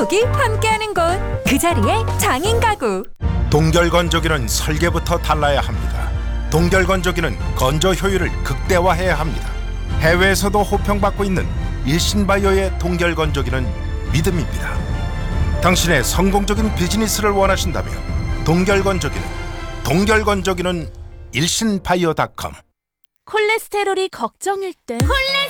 여기 함께하는 곳, 그 자리에 장인 가구. 동결건조기는 설계부터 달라야 합니다. 동결건조기는 건조 효율을 극대화해야 합니다. 해외에서도 호평받고 있는 일신바이오의 동결건조기는 믿음입니다. 당신의 성공적인 비즈니스를 원하신다면 동결건조기는 일신바이오닷컴. 콜레스테롤이 걱정일 땐